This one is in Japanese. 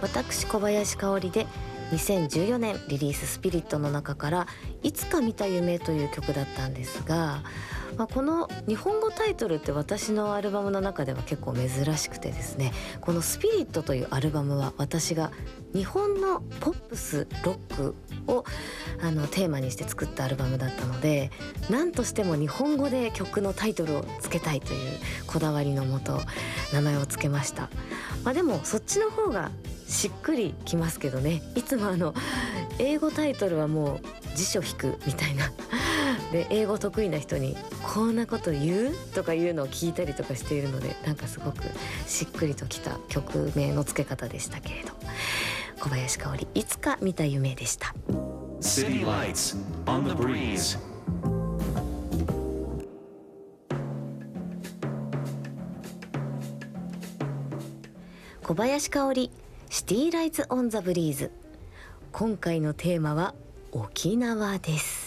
私小林香織で2014年リリーススピリットの中からいつか見た夢という曲だったんですが、この日本語タイトルって私のアルバムの中では結構珍しくてですね、このスピリットというアルバムは私が日本のポップスロックをテーマにして作ったアルバムだったので、何としても日本語で曲のタイトルをつけたいというこだわりのもと名前をつけました。でもそっちの方がしっくりきますけどね。いつも英語タイトルはもう辞書引くみたいなで、英語得意な人にこんなこと言うとかいうのを聞いたりとかしているので、なんかすごくしっくりときた曲名の付け方でしたけれど、小林香織いつか見た夢でした。 City Lights on the Breeze。 小林香織シティライツオンザブリーズ。今回のテーマは沖縄です。